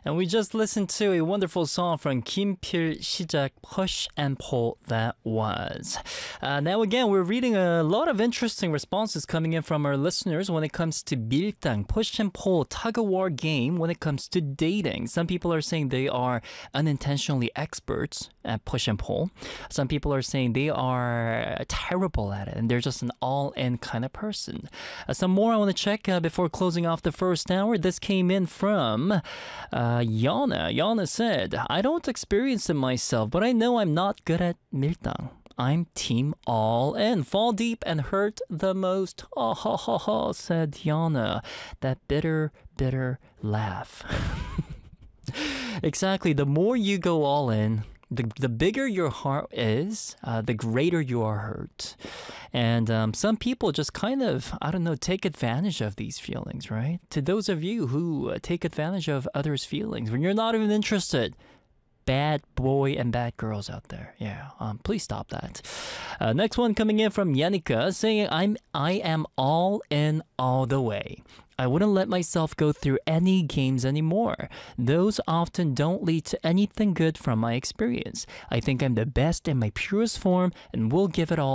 And we just listened to a wonderful song from Kim Pil 시작, Push and Pull, that was. Now again, we're reading a lot of interesting responses coming in from our listeners when it comes to 밀당, push and pull, tug-of-war game when it comes to dating. Some people are saying they are unintentionally experts at push and pull. Some people are saying they are terrible at it and they're just an all-in kind of person. Some more I want to check before closing off the first hour. This came in from Yana. Yana said, I don't experience it myself, but I know I'm not good at 밀당. I'm team all in. Fall deep and hurt the most. Ha ha ha ha, said Yana. That bitter, bitter laugh. Exactly. The more you go all in, the bigger your heart is, the greater you are hurt. And some people just kind of, I don't know, take advantage of these feelings, right? To those of you who take advantage of others' feelings when you're not even interested, bad boy and bad girls out there. Yeah, please stop that. Next one coming in from Yannicka saying, I am all in all the way. I wouldn't let myself go through any games anymore. Those often don't lead to anything good from my experience. I think I'm the best in my purest form and will give it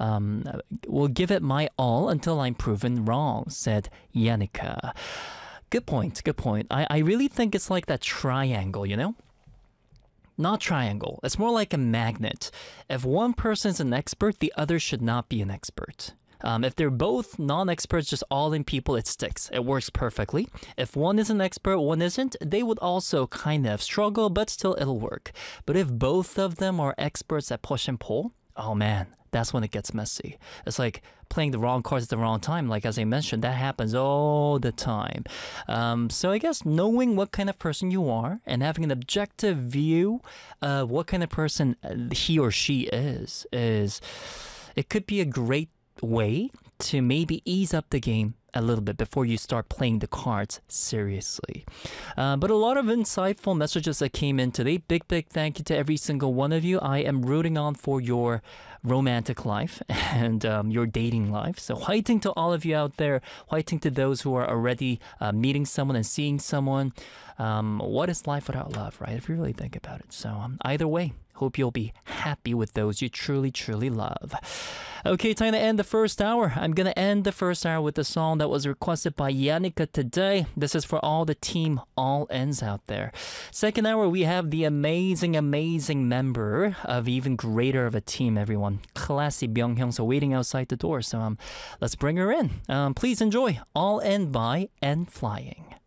my all until I'm proven wrong, said Yannicka. Good point, good point. I really think it's like that triangle, you know? Not triangle. It's more like a magnet. If one person's an expert, the other should not be an expert. If they're both non-experts, just all-in people, it sticks. It works perfectly. If one is an expert, one isn't, they would also kind of struggle, but still it'll work. But if both of them are experts at push and pull, oh man, that's when it gets messy. It's like playing the wrong cards at the wrong time. Like as I mentioned, that happens all the time. So I guess knowing what kind of person you are and having an objective view of what kind of person he or she is it could be a great way to maybe ease up the game a little bit before you start playing the cards seriously. But a lot of insightful messages that came in today. Big thank you to every single one of you. I am rooting on for your romantic life and your dating life. So fighting to all of you out there, fighting to those who are already meeting someone and seeing someone. What is life without love, right? If you really think about it. So either way, hope you'll be happy with those you truly, truly love. Okay, time to end the first hour. I'm going to end the first hour with a song that was requested by Yannicka today. This is for all the team all-ins out there. Second hour, we have the amazing, amazing member of even greater of a team, everyone. Classy Byung-hyung's waiting outside the door. So let's bring her in. Please enjoy All In by N Flying.